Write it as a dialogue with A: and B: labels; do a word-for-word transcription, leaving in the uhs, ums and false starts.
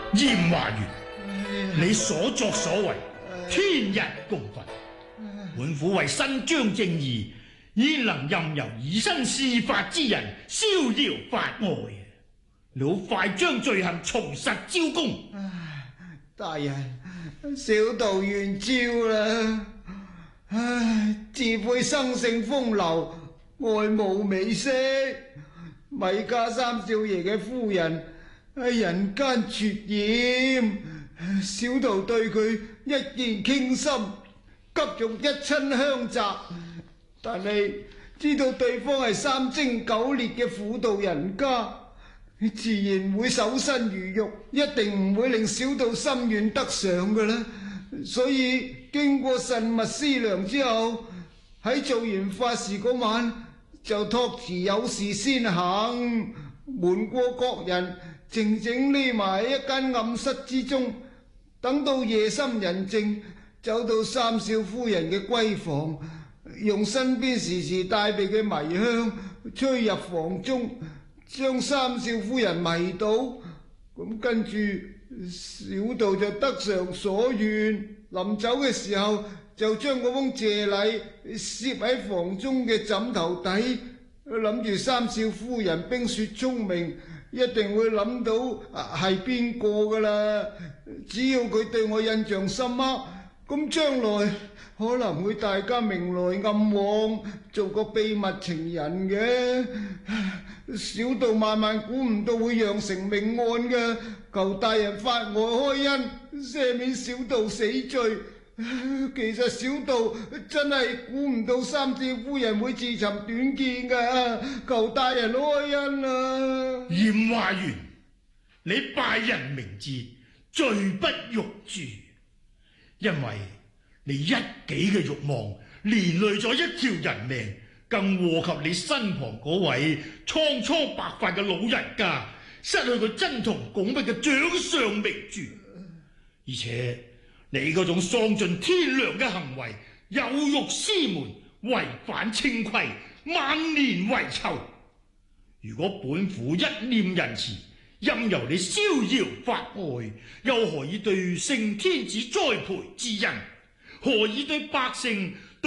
A: 嚴華元，你所作所為，天人共憤。本府為伸張正義，焉能任由以身試法之人逍遙法外？你好快將罪行從實招供。
B: 大人，小道願招啦。唉，自悔生性風流，愛慕美色。米家三少爺嘅夫人喺人間絕艷，小道對佢一見傾心，急欲一親相擇。但係知道對方係三貞九烈嘅婦道人家，自然會守身如玉，一定唔會令小道心軟得上㗎啦。所以經過慎密思量之後，喺做完法事嗰晚就託辭有事先行，瞞過各人，靜靜匿埋喺一間暗室之中，等到夜深人靜，走到三少夫人嘅閨房，用身邊時時帶備嘅迷香吹入房中，將三少夫人迷倒。咁跟住小道就得償所願，臨走嘅時候就將嗰封謝禮攝喺房中嘅枕頭底，諗住三少夫人冰雪聰明，一定會諗到係邊個噶啦。只要佢對我印象深刻，咁將來可能會大家明來暗往，做個秘密情人嘅。小道萬萬估唔到會釀成命案嘅，求大人法外開恩，赦免小道死罪。其實小道真係估唔到三少夫人會自尋短見噶，求大人開恩啊！
A: 嚴華元，你敗人明志，罪不容誅，因為你一己嘅慾望連累咗一條人命，更禍及你身旁嗰位蒼蒼白髮嘅老人家，失去佢珍同拱璧嘅掌上明珠。而且你嗰種喪盡天良嘅行為，有辱師門，違反清規，萬年遺臭。如果本府一念仁慈，任由你逍遙法外，又何以對聖天子栽培之恩？何以對百姓